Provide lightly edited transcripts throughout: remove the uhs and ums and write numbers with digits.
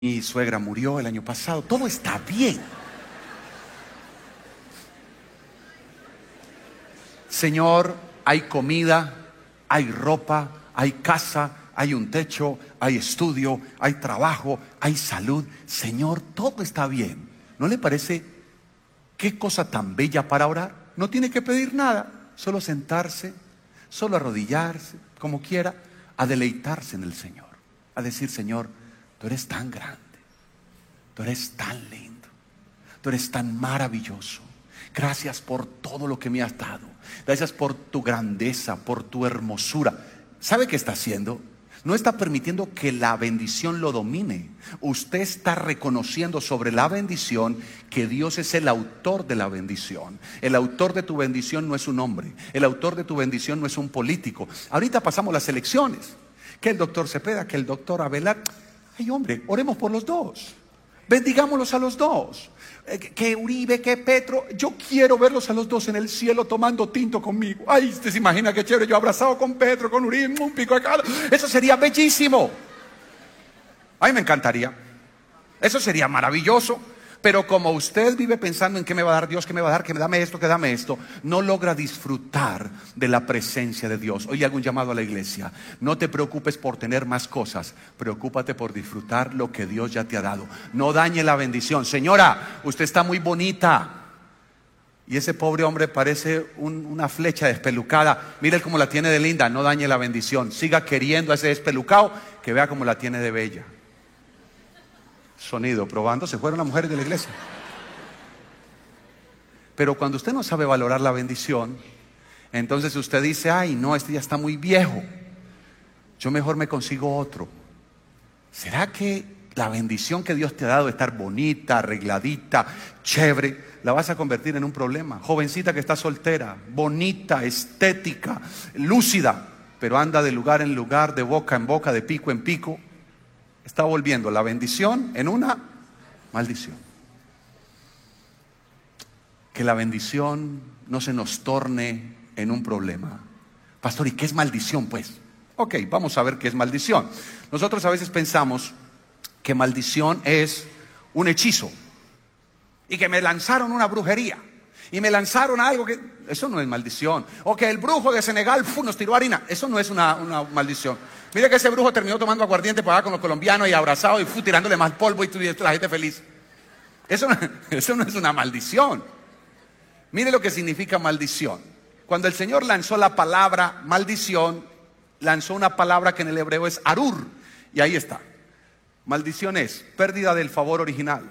Mi suegra murió el año pasado. Todo está bien. Señor, hay comida, hay ropa, hay casa, hay un techo, hay estudio, hay trabajo, hay salud. Señor, todo está bien. ¿No le parece qué cosa tan bella para orar? No tiene que pedir nada, solo sentarse, solo arrodillarse, como quiera, a deleitarse en el Señor, a decir: Señor, tú eres tan grande, tú eres tan lindo, tú eres tan maravilloso. Gracias por todo lo que me has dado. Gracias por tu grandeza, por tu hermosura. ¿Sabe qué está haciendo? No está permitiendo que la bendición lo domine. Usted está reconociendo sobre la bendición que Dios es el autor de la bendición. El autor de tu bendición no es un hombre. El autor de tu bendición no es un político. Ahorita pasamos las elecciones. Que el doctor Cepeda, que el doctor Abelar. Ay, hombre, oremos por los dos. Bendigámoslos a los dos. Que Uribe, que Petro. Yo quiero verlos a los dos en el cielo tomando tinto conmigo. Ay, usted se imagina qué chévere, yo abrazado con Petro, con Uribe, un pico de cada. Eso sería bellísimo. A mí me encantaría. Eso sería maravilloso. Pero como usted vive pensando en qué me va a dar Dios, qué me va a dar, que dame esto, no logra disfrutar de la presencia de Dios. Hoy hago un llamado a la iglesia: no te preocupes por tener más cosas, preocúpate por disfrutar lo que Dios ya te ha dado. No dañe la bendición. Señora, usted está muy bonita y ese pobre hombre parece una flecha despelucada. Mire cómo la tiene de linda. No dañe la bendición. Siga queriendo a ese despelucado, que vea cómo la tiene de bella. Sonido, probando, se fueron las mujeres de la iglesia. Pero cuando usted no sabe valorar la bendición, entonces usted dice: ay, no, este ya está muy viejo, yo mejor me consigo otro. ¿Será que la bendición que Dios te ha dado de estar bonita, arregladita, chévere, la vas a convertir en un problema? Jovencita que está soltera, bonita, estética, lúcida, pero anda de lugar en lugar, de boca en boca, de pico en pico, está volviendo la bendición en una maldición. Que la bendición no se nos torne en un problema. Pastor, ¿y qué es maldición pues? Ok, vamos a ver qué es maldición. Nosotros a veces pensamos que maldición es un hechizo y que me lanzaron una brujería y me lanzaron algo que... Eso no es maldición. O que el brujo de Senegal nos tiró harina. Eso no es una maldición. Mire que ese brujo terminó tomando aguardiente para allá con los colombianos y abrazado y tirándole más polvo y la gente feliz. Eso no es una maldición. Mire lo que significa maldición. Cuando el Señor lanzó la palabra maldición, lanzó una palabra que en el hebreo es arur. Y ahí está. Maldición es pérdida del favor original,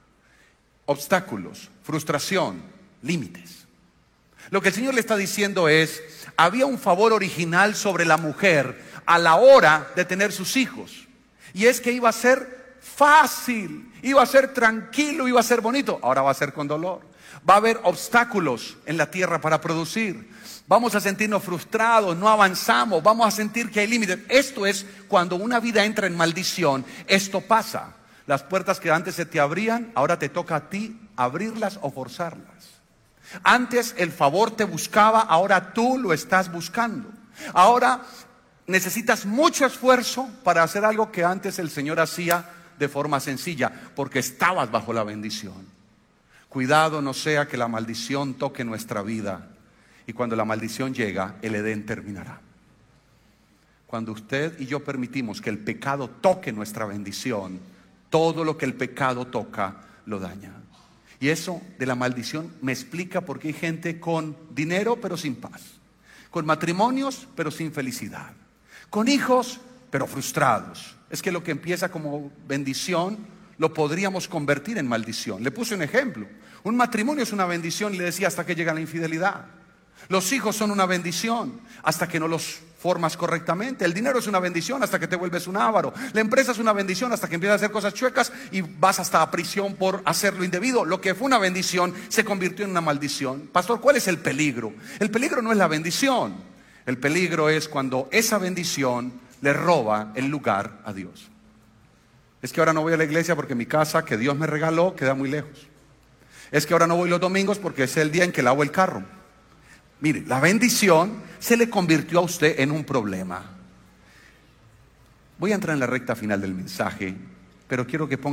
obstáculos, frustración, límites. Lo que el Señor le está diciendo es: había un favor original sobre la mujer a la hora de tener sus hijos, y es que iba a ser fácil, iba a ser tranquilo, iba a ser bonito. Ahora va a ser con dolor. Va a haber obstáculos en la tierra para producir. Vamos a sentirnos frustrados, no avanzamos, vamos a sentir que hay límites. Esto es cuando una vida entra en maldición. Esto pasa. Las puertas que antes se te abrían, ahora te toca a ti abrirlas o forzarlas. Antes el favor te buscaba, ahora tú lo estás buscando. Ahora necesitas mucho esfuerzo para hacer algo que antes el Señor hacía de forma sencilla, porque estabas bajo la bendición. Cuidado no sea que la maldición toque nuestra vida, y cuando la maldición llega, el Edén terminará. Cuando usted y yo permitimos que el pecado toque nuestra bendición, todo lo que el pecado toca lo daña. Y eso de la maldición me explica por qué hay gente con dinero pero sin paz, con matrimonios pero sin felicidad, con hijos pero frustrados. Es que lo que empieza como bendición lo podríamos convertir en maldición. Le puse un ejemplo. Un matrimonio es una bendición, le decía, hasta que llega la infidelidad. Los hijos son una bendición hasta que no los formas correctamente. El dinero es una bendición hasta que te vuelves un avaro. La empresa es una bendición hasta que empiezas a hacer cosas chuecas y vas hasta a prisión por hacer lo indebido. Lo que fue una bendición se convirtió en una maldición. Pastor, ¿cuál es el peligro? El peligro no es la bendición. El peligro es cuando esa bendición le roba el lugar a Dios. Es que ahora no voy a la iglesia porque mi casa que Dios me regaló queda muy lejos. Es que ahora no voy los domingos porque es el día en que lavo el carro. Mire, la bendición se le convirtió a usted en un problema. Voy a entrar en la recta final del mensaje pero quiero que pongan